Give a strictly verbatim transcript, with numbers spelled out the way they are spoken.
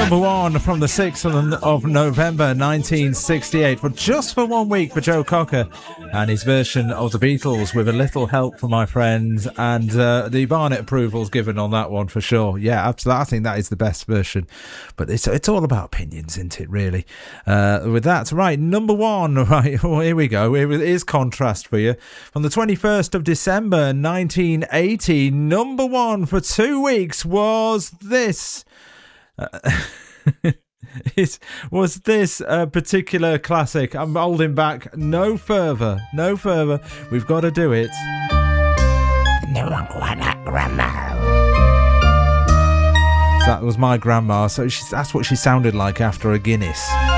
number one from the sixth of November nineteen sixty-eight, for just for one week for Joe Cocker and his version of the Beatles, with a little help from my friends, and uh, the Barnett approval's given on that one for sure. Yeah, absolutely. I think that is the best version, but it's it's all about opinions, isn't it, really? Uh, with that, right, number one, right, well, here we go. Here is contrast for you. From the twenty-first of December nineteen eighty, number one for two weeks was this. Uh, it was this uh, particular classic. I'm holding back no further, no further. We've got to do it. No one wanna grandma. So that was my grandma. So she, that's what she sounded like after a Guinness.